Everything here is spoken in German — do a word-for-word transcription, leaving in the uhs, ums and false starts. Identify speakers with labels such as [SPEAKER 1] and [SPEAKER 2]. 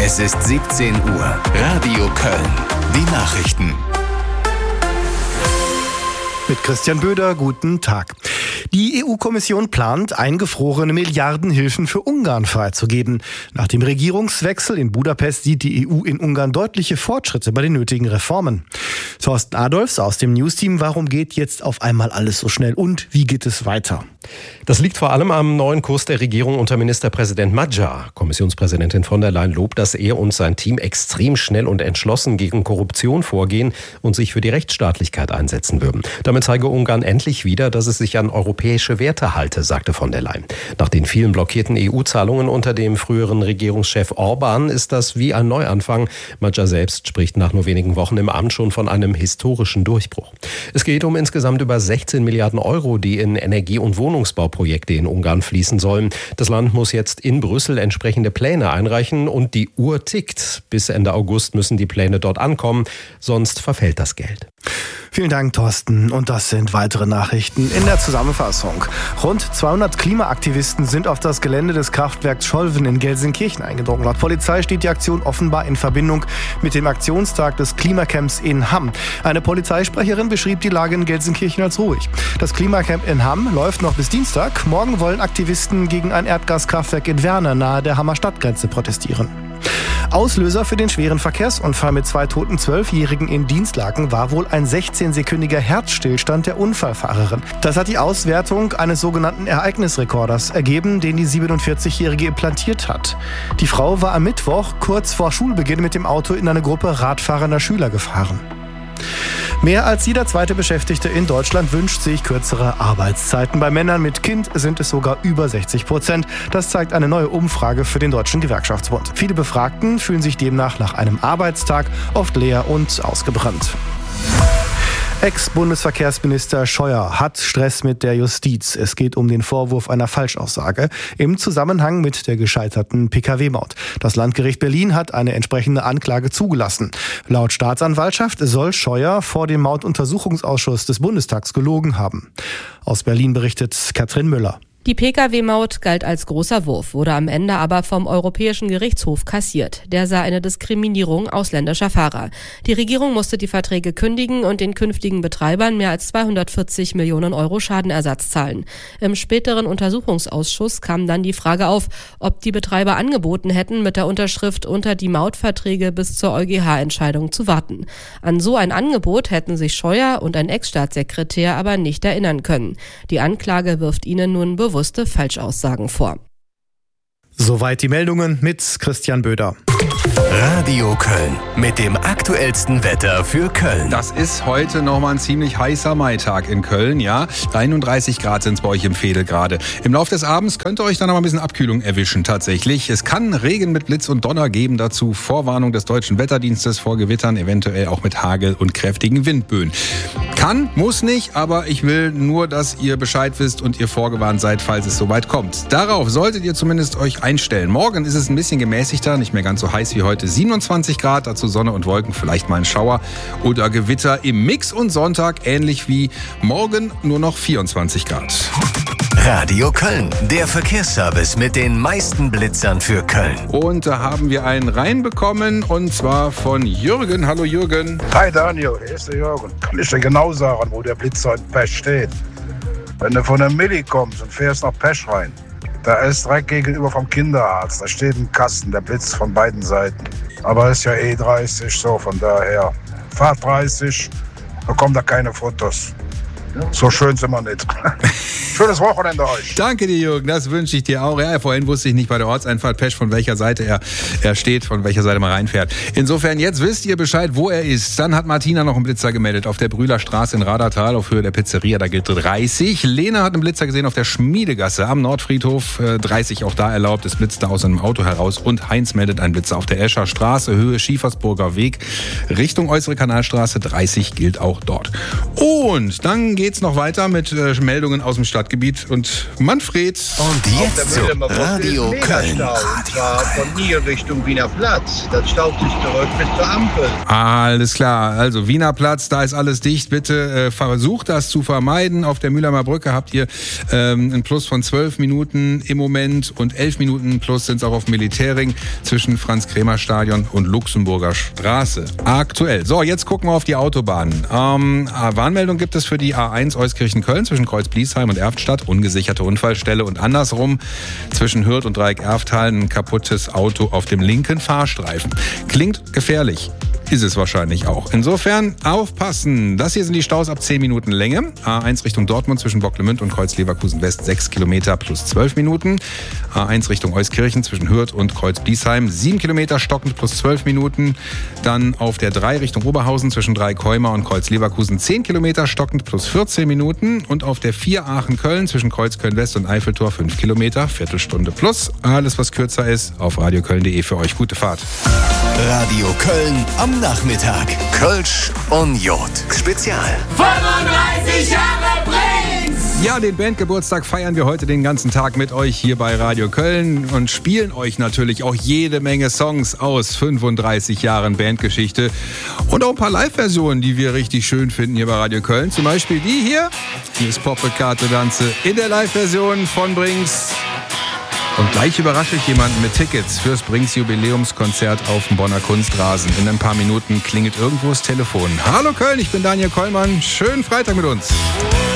[SPEAKER 1] Es ist siebzehn Uhr. Radio Köln. Die Nachrichten.
[SPEAKER 2] Mit Christian Böder, guten Tag. Die E U-Kommission plant, eingefrorene Milliardenhilfen für Ungarn freizugeben. Nach dem Regierungswechsel in Budapest sieht die E U in Ungarn deutliche Fortschritte bei den nötigen Reformen. Thorsten Adolfs aus dem Newsteam, warum geht jetzt auf einmal alles so schnell und wie geht es weiter?
[SPEAKER 3] Das liegt vor allem am neuen Kurs der Regierung unter Ministerpräsident Magyar. Kommissionspräsidentin von der Leyen lobt, dass er und sein Team extrem schnell und entschlossen gegen Korruption vorgehen und sich für die Rechtsstaatlichkeit einsetzen würden. Damit zeige Ungarn endlich wieder, dass es sich an europäische Werte halte, sagte von der Leyen. Nach den vielen blockierten E U-Zahlungen unter dem früheren Regierungschef Orbán ist das wie ein Neuanfang. Magyar selbst spricht nach nur wenigen Wochen im Amt schon von einem historischen Durchbruch. Es geht um insgesamt über sechzehn Milliarden Euro, die in Energie- und Wohnungsbauprojekte in Ungarn fließen sollen. Das Land muss jetzt in Brüssel entsprechende Pläne einreichen und die Uhr tickt. Bis Ende August müssen die Pläne dort ankommen, sonst verfällt das Geld.
[SPEAKER 2] Vielen Dank, Thorsten. Und das sind weitere Nachrichten in der Zusammenfassung. Rund zweihundert Klimaaktivisten sind auf das Gelände des Kraftwerks Scholven in Gelsenkirchen eingedrungen. Laut Polizei steht die Aktion offenbar in Verbindung mit dem Aktionstag des Klimacamps in Hamm. Eine Polizeisprecherin beschrieb die Lage in Gelsenkirchen als ruhig. Das Klimacamp in Hamm läuft noch bis Dienstag. Morgen wollen Aktivisten gegen ein Erdgaskraftwerk in Werne nahe der Hammer Stadtgrenze protestieren. Auslöser für den schweren Verkehrsunfall mit zwei toten Zwölfjährigen in Dienstlaken war wohl ein sechzehnsekündiger Herzstillstand der Unfallfahrerin. Das hat die Auswertung eines sogenannten Ereignisrekorders ergeben, den die siebenundvierzigjährige implantiert hat. Die Frau war am Mittwoch kurz vor Schulbeginn mit dem Auto in eine Gruppe radfahrender Schüler gefahren. Mehr als jeder zweite Beschäftigte in Deutschland wünscht sich kürzere Arbeitszeiten. Bei Männern mit Kind sind es sogar über sechzig Prozent. Das zeigt eine neue Umfrage für den Deutschen Gewerkschaftsbund. Viele Befragten fühlen sich demnach nach einem Arbeitstag oft leer und ausgebrannt. Ex-Bundesverkehrsminister Scheuer hat Stress mit der Justiz. Es geht um den Vorwurf einer Falschaussage im Zusammenhang mit der gescheiterten P K W-Maut. Das Landgericht Berlin hat eine entsprechende Anklage zugelassen. Laut Staatsanwaltschaft soll Scheuer vor dem Mautuntersuchungsausschuss des Bundestags gelogen haben. Aus Berlin berichtet Katrin Müller.
[SPEAKER 4] Die P K W-Maut galt als großer Wurf, wurde am Ende aber vom Europäischen Gerichtshof kassiert. Der sah eine Diskriminierung ausländischer Fahrer. Die Regierung musste die Verträge kündigen und den künftigen Betreibern mehr als zweihundertvierzig Millionen Euro Schadenersatz zahlen. Im späteren Untersuchungsausschuss kam dann die Frage auf, ob die Betreiber angeboten hätten, mit der Unterschrift unter die Mautverträge bis zur EuGH-Entscheidung zu warten. An so ein Angebot hätten sich Scheuer und ein Ex-Staatssekretär aber nicht erinnern können. Die Anklage wirft ihnen nun bewusst bewusste Falschaussagen vor.
[SPEAKER 2] Soweit die Meldungen mit Christian Böder.
[SPEAKER 1] Radio Köln mit dem aktuellsten Wetter für Köln.
[SPEAKER 5] Das ist heute nochmal ein ziemlich heißer Maitag in Köln, ja. einunddreißig Grad sind es bei euch im Veedel gerade. Im Laufe des Abends könnte euch dann noch mal ein bisschen Abkühlung erwischen tatsächlich. Es kann Regen mit Blitz und Donner geben, dazu Vorwarnung des Deutschen Wetterdienstes vor Gewittern, eventuell auch mit Hagel und kräftigen Windböen. Kann, muss nicht, aber ich will nur, dass ihr Bescheid wisst und ihr vorgewarnt seid, falls es soweit kommt. Darauf solltet ihr zumindest euch einstellen. Morgen ist es ein bisschen gemäßigter, nicht mehr ganz so heiß wie heute. siebenundzwanzig Grad, dazu Sonne und Wolken, vielleicht mal ein Schauer oder Gewitter im Mix und Sonntag ähnlich wie morgen nur noch vierundzwanzig Grad.
[SPEAKER 1] Radio Köln, der Verkehrsservice mit den meisten Blitzern für Köln.
[SPEAKER 5] Und da haben wir einen reinbekommen und zwar von Jürgen. Hallo Jürgen.
[SPEAKER 6] Hi Daniel, hier ist der Jürgen. Kann ich dir genau sagen, wo der Blitzer in Pesch steht? Wenn du von der Milli kommst und fährst nach Pesch rein, da ist direkt gegenüber vom Kinderarzt. Da steht ein Kasten, der blitzt von beiden Seiten. Aber es ist ja E dreißig, so von daher. Fahrt dreißig, da kommen da keine Fotos. So schön sind wir nicht. Schönes Wochenende euch.
[SPEAKER 5] Danke dir, Jürgen. Das wünsche ich dir auch. Ja, vorhin wusste ich nicht bei der Ortseinfahrt Pesch, von welcher Seite er, er steht, von welcher Seite man reinfährt. Insofern, jetzt wisst ihr Bescheid, wo er ist. Dann hat Martina noch einen Blitzer gemeldet auf der Brühlerstraße in Radertal auf Höhe der Pizzeria. Da gilt dreißig. Lena hat einen Blitzer gesehen auf der Schmiedegasse am Nordfriedhof. dreißig auch da erlaubt. Es blitzte aus einem Auto heraus. Und Heinz meldet einen Blitzer auf der Escher Straße, Höhe Schiefersburger Weg. Richtung Äußere Kanalstraße. dreißig gilt auch dort. Und dann geht's noch weiter mit äh, Meldungen aus dem Stadtgebiet. Stadtgebiet und Manfred.
[SPEAKER 1] Und jetzt zu Radio Köln.
[SPEAKER 7] Und zwar von Niel Richtung Wiener Platz. Das staut sich zurück bis zur Ampel.
[SPEAKER 5] Alles klar, also Wiener Platz, da ist alles dicht. Bitte äh, versucht das zu vermeiden. Auf der Mühlheimer Brücke habt ihr ähm, einen Plus von zwölf Minuten im Moment und elf Minuten plus sind es auch auf Militärring zwischen Franz-Kremer-Stadion und Luxemburger Straße. Aktuell. So, jetzt gucken wir auf die Autobahnen. Ähm, Warnmeldung gibt es für die A eins Euskirchen-Köln zwischen Kreuz-Bliesheim und Erftstadt. Ungesicherte Unfallstelle und andersrum zwischen Hürth und Dreieck-Erftal ein kaputtes Auto auf dem linken Fahrstreifen. Klingt gefährlich. Ist es wahrscheinlich auch. Insofern aufpassen. Das hier sind die Staus ab zehn Minuten Länge. A eins Richtung Dortmund zwischen Bocklemünd und Kreuz-Leverkusen West sechs Kilometer plus zwölf Minuten. A eins Richtung Euskirchen zwischen Hürth und Kreuz-Bliesheim sieben Kilometer stockend plus zwölf Minuten. Dann auf der drei Richtung Oberhausen zwischen Dreieckheuma und Kreuz-Leverkusen zehn Kilometer stockend plus vierzehn Minuten. Und auf der vier Aachen-Köln zwischen Kreuzköln West und Eiffeltor fünf Kilometer, Viertelstunde plus. Alles, was kürzer ist, auf radioköln punkt de für euch. Gute Fahrt.
[SPEAKER 1] Radio Köln am Nachmittag. Kölsch und Jod. Spezial.
[SPEAKER 8] fünfunddreißig Jahre Prinz!
[SPEAKER 5] Ja, den Bandgeburtstag feiern wir heute den ganzen Tag mit euch hier bei Radio Köln und spielen euch natürlich auch jede Menge Songs aus fünfunddreißig Jahren Bandgeschichte und auch ein paar Live-Versionen, die wir richtig schön finden hier bei Radio Köln. Zum Beispiel die hier. Hier ist Poppe Karte Danze in der Live-Version von Brings. Und gleich überrasche ich jemanden mit Tickets fürs Brings Jubiläumskonzert auf dem Bonner Kunstrasen. In ein paar Minuten klingelt irgendwo das Telefon. Hallo Köln, ich bin Daniel Kollmann. Schönen Freitag mit uns.